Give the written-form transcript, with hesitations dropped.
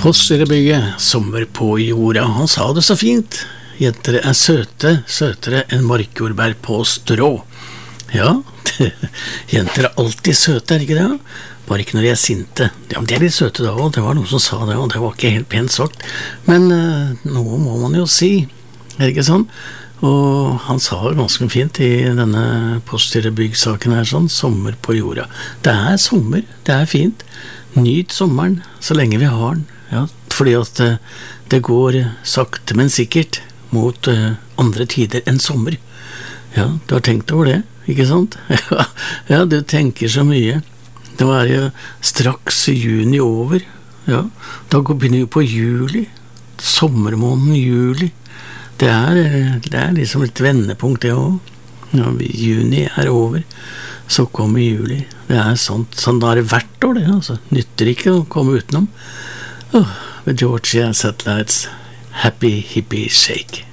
Fossrebygget, sommer på jorda, han sa det så fint. Jenter søte, søtere enn markjordbær på strå. Ja, jenter alltid søte, ikke det? Bare ikke når de sinte. Ja, men de litt søte da også, det var noen som sa det, og det var ikke helt pent sagt. Men noe må man jo si, ikke sånn? Og han sa det ganske fint i denne Postgirobygg-saken her, sånn, sommer på jorda. Det sommer, det fint. Nyt sommeren, så lenge vi har den. Ja, fordi at det går sakte, men sikkert mot andre tider enn sommer. Ja, du har tenkt over det, ikke sant? Ja, du tenker så mye. Det var jo straks juni over. Ja, da begynner vi på juli. Sommermåneden juli. Det liksom et vendepunkt det også. Ja, juni over, så kommer juli. Det sånn da det hvert år det, altså. Nytter ikke å komme utenom. With Georgia Satellites, Happy Hippie Shake.